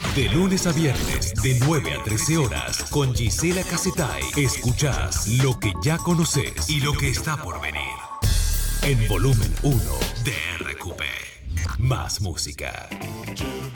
De lunes a viernes, de 9 a 13 horas, con Gisela Casetay. Escuchás lo que ya conoces y lo que está por venir. En Volumen 1 de RQP. Más música.